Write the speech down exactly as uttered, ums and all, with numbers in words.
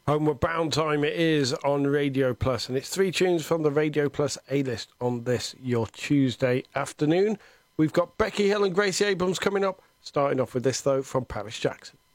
Homeward Bound time it is on Radio Plus, and it's three tunes from the Radio Plus A-list on this, your Tuesday afternoon. We've got Becky Hill and Gracie Abrams coming up, starting off with this, though, from Paris Jackson.